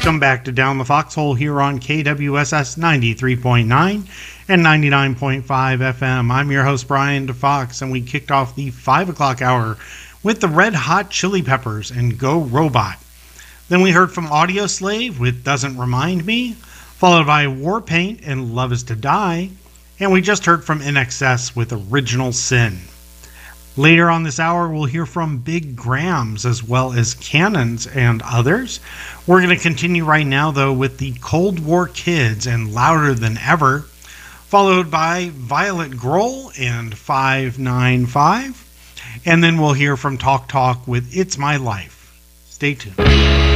Welcome back to Down the Foxhole here on KWSS 93.9 and 99.5 FM. I'm your host, Brian DeFox, and we kicked off the 5 o'clock hour with the Red Hot Chili Peppers and Go Robot. Then we heard from Audioslave with Doesn't Remind Me, followed by Warpaint and Love Is to Die, and we just heard from INXS with Original Sin. Later on this hour, we'll hear from Big Grams as well as Cannons and others. We're going to continue right now, though, with the Cold War Kids and Louder Than Ever, followed by Violet Grohl and 595. And then we'll hear from Talk Talk with It's My Life. Stay tuned.